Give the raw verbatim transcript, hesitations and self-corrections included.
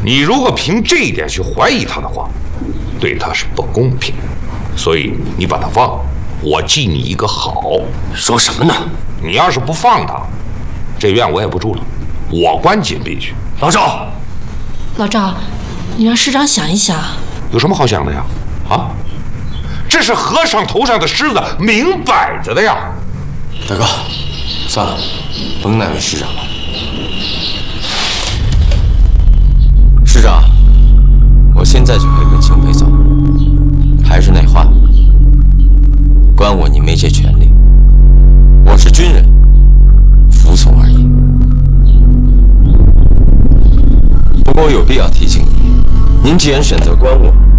你如果凭这一点去怀疑他的话，对他是不公平。所以你把他放了，我记你一个好。 说什么呢？ 你要是不放他，这院我也不住了，我关禁闭去。 老赵， 老赵，你让师长想一想。 有什么好想的呀？啊，这是和尚头上的虱子，明摆着的呀。 大哥，算了，甭难为师长了。师长，我现在就可以跟清培走。还是那话，关我你没这权利。我是军人，服从而已。不过我有必要提醒你，您既然选择关我。